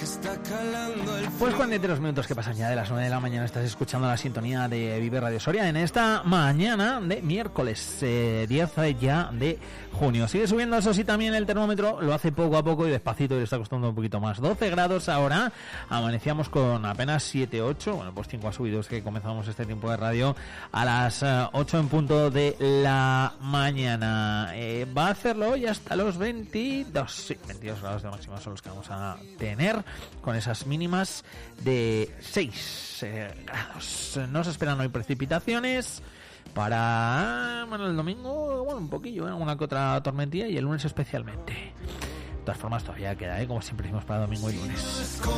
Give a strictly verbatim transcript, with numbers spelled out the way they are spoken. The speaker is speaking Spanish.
Pues cuarenta y tres minutos que pasan ya de las nueve de la mañana. Estás escuchando la sintonía de Vive Radio Soria en esta mañana de miércoles eh, diez ya de junio. Sigue subiendo, eso sí, también el termómetro. Lo hace poco a poco y despacito, y le está costando un poquito más. doce grados ahora. Amanecíamos con apenas siete, ocho. Bueno, pues cinco ha subido. Es que comenzamos este tiempo de radio a las uh, ocho en punto de la mañana. Eh, va a hacerlo hoy hasta los veintidós. Sí, veintidós grados de máxima son los que vamos a tener, con esas mínimas de seis eh, grados. No se esperan hoy precipitaciones para, bueno, el domingo, bueno, un poquillo, ¿eh? Una que otra tormentilla, y el lunes especialmente. De todas formas todavía queda, ¿eh? Como siempre decimos, para domingo y lunes.